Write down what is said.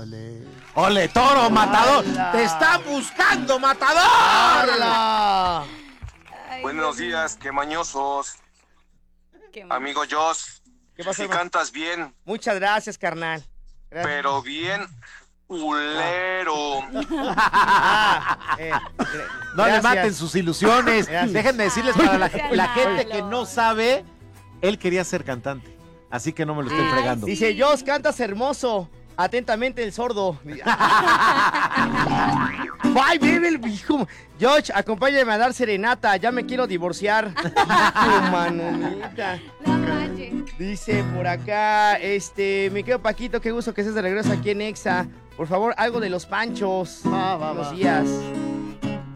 Ole. Ole, toro, matador. ¡Hala! Te están buscando, matador. ¡Hala! Buenos días, qué mañosos. Qué Amigo Joss, ¿Qué pasó, si hermano? cantas bien, Muchas gracias, carnal. Gracias. pero bien culero. No le gracias. maten sus ilusiones. Gracias. Déjenme decirles para la Oye, gente que Lalo. no sabe, él quería ser cantante. Así que no me lo estoy Ay, fregando. sí. Dice, Jos, cantas hermoso. Atentamente el sordo. Ay, bebe el hijo. George, acompáñame a dar serenata. Ya me quiero divorciar. Hijo, manonita. No manches. Dice por acá, mi querido Paquito, qué gusto que estés de regreso aquí en Exa. Por favor, algo de los Panchos. Va. Buenos días.